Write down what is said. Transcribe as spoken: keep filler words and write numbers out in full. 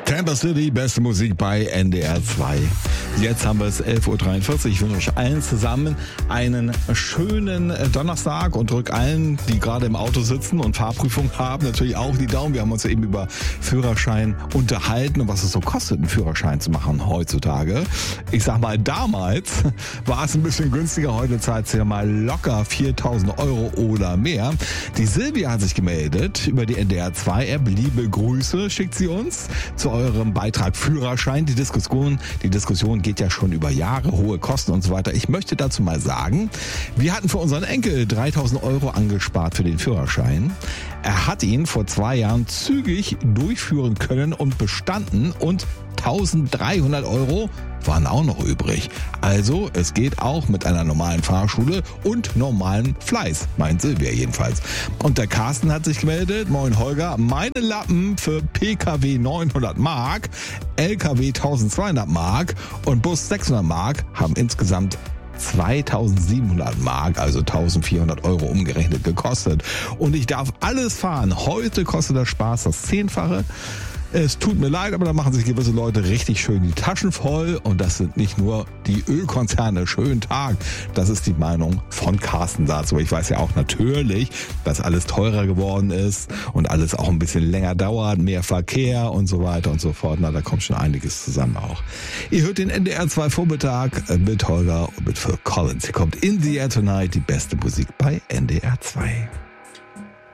Campus City, beste Musik bei N D R zwei. Jetzt haben wir es elf Uhr dreiundvierzig. Ich wünsche euch allen zusammen einen schönen Donnerstag und drücke allen, die gerade im Auto sitzen und Fahrprüfung haben, natürlich auch die Daumen. Wir haben uns ja eben über Führerschein unterhalten und was es so kostet, einen Führerschein zu machen heutzutage. Ich sag mal, damals war es ein bisschen günstiger. Heute zahlt es ja mal locker viertausend Euro oder mehr. Die Silvia hat sich gemeldet über die N D R zwei App. Liebe Grüße schickt sie uns zu eurem Beitrag Führerschein. Die Diskussion, die Diskussion geht ja schon über Jahre, hohe Kosten und so weiter. Ich möchte dazu mal sagen, wir hatten für unseren Enkel dreitausend Euro angespart für den Führerschein. Er hat ihn vor zwei Jahren zügig durchführen können und bestanden und eintausenddreihundert Euro waren auch noch übrig. Also es geht auch mit einer normalen Fahrschule und normalem Fleiß, meint Silvia jedenfalls. Und der Carsten hat sich gemeldet. Moin Holger, meine Lappen für P K W neunhundert Mark, L K W eintausendzweihundert Mark und Bus sechshundert Mark haben insgesamt zweitausendsiebenhundert Mark, also eintausendvierhundert Euro umgerechnet gekostet. Und ich darf alles fahren. Heute kostet der Spaß das Zehnfache. Es tut mir leid, aber da machen sich gewisse Leute richtig schön die Taschen voll und das sind nicht nur die Ölkonzerne. Schönen Tag. Das ist die Meinung von Carsten dazu. Ich weiß ja auch natürlich, dass alles teurer geworden ist und alles auch ein bisschen länger dauert, mehr Verkehr und so weiter und so fort. Na, da kommt schon einiges zusammen auch. Ihr hört den N D R zwei Vormittag mit Holger und mit Phil Collins. Hier kommt In the Air Tonight, die beste Musik bei N D R zwei.